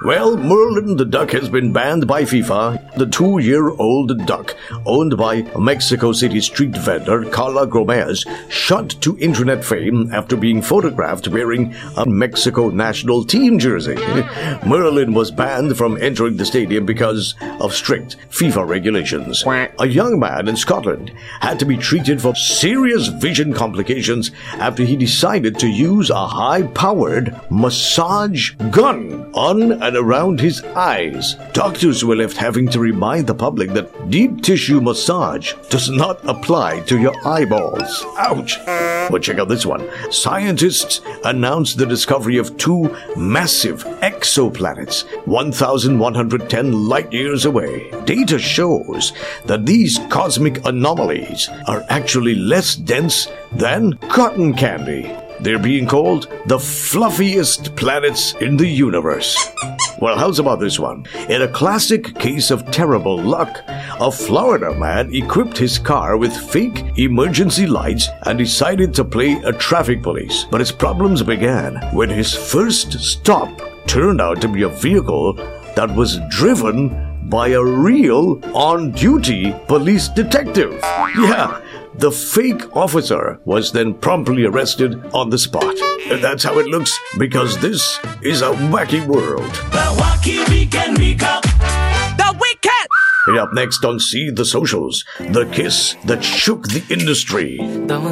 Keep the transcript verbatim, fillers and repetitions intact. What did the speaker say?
Well, Merlin the duck has been banned by FIFA. The two-year-old duck, owned by Mexico City street vendor Carla Gomez, shot to internet fame after being photographed wearing a Mexico national team jersey. Merlin was banned from entering the stadium because of strict FIFA regulations. A young man in Scotland had to be treated for serious vision complications after he decided to use a high-powered massage gun on and around his eyes. Doctors were left having to remind the public that deep tissue massage does not apply to your eyeballs. Ouch! But check out this one. Scientists announced the discovery of two massive exoplanets, one thousand one hundred ten light years away. Data shows that these cosmic anomalies are actually less dense than cotton candy. They're being called the fluffiest planets in the universe. Well, how's about this one? In a classic case of terrible luck, a Florida man equipped his car with fake emergency lights and decided to play a traffic police. But his problems began when his first stop turned out to be a vehicle that was driven by a real on-duty police detective. Yeah. The fake officer was then promptly arrested on the spot. And that's how it looks, because this is a wacky world. The wacky weekend recap. The weekend! And up next on See the Socials, the kiss that shook the industry.